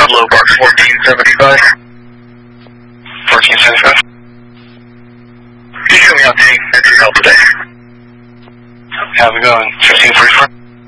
Ludlow, Park 1475. 1475. Can you show me how to help today? How's it going? 1544.